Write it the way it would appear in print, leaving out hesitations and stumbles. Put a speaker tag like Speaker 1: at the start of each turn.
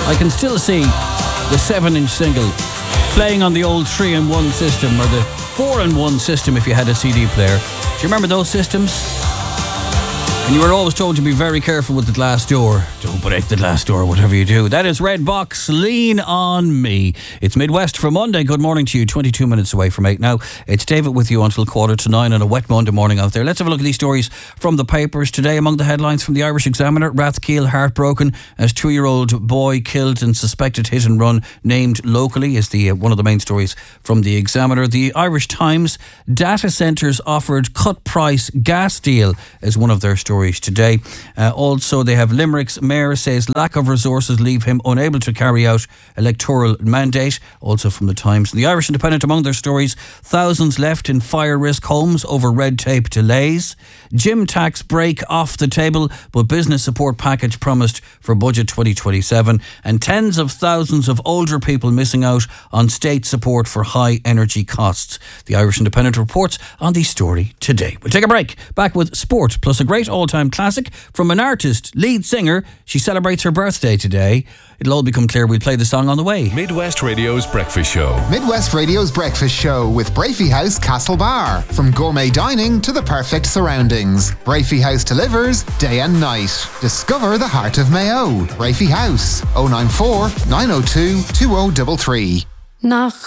Speaker 1: I can still see the 7-inch single playing on the old 3-in-1 system, or the 4-in-1 system if you had a CD player. Do you remember those systems? And you were always told to be very careful with the glass door. Don't break the glass door, whatever you do. That is Red Box, Lean On Me. It's Midwest for Monday. Good morning to you. 22 minutes away from 8 now. It's David with you until 8:45 on a wet Monday morning out there. Let's have a look at these stories from the papers today. Among the headlines from the Irish Examiner: Rathkeale heartbroken as 2-year-old boy killed in suspected hit and run, named locally, is the one of the main stories from the Examiner. The Irish Times: data centres offered cut price gas deal as one of their stories today. Also, they have Limerick's mayor says lack of resources leave him unable to carry out electoral mandate, also from the Times. The Irish Independent, among their stories: thousands left in fire risk homes over red tape delays. Gym tax break off the table, but business support package promised for budget 2027. And tens of thousands of older people missing out on state support for high energy costs. The Irish Independent reports on the story today. We'll take a break. Back with sport, plus a great all-time classic from an artist, lead singer. She celebrates her birthday today. It'll all become clear. We'll play the song on the way.
Speaker 2: Midwest Radio's Breakfast Show.
Speaker 3: Midwest Radio's Breakfast Show with Brafey House Castlebar. From gourmet dining to the perfect surroundings, Brafey House delivers day and night. Discover the heart of Mayo. Brafey House, 094 902 2033.